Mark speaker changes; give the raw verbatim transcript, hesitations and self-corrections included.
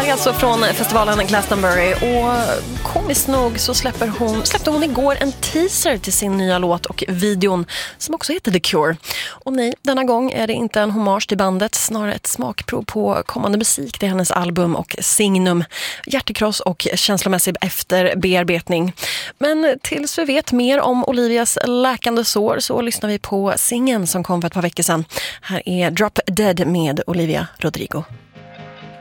Speaker 1: här är alltså från festivalen Glastonbury och komiskt nog så släpper hon, släppte hon igår en teaser till sin nya låt och videon som också heter The Cure. Och nej, denna gång är det inte en hommage till bandet, snarare ett smakprov på kommande musik. Det är hennes album och signum, hjärtekross och känslomässig efterbearbetning. Men tills vi vet mer om Olivias läkande sår så lyssnar vi på singeln som kom för ett par veckor sedan. Här är Drop Dead med Olivia Rodrigo.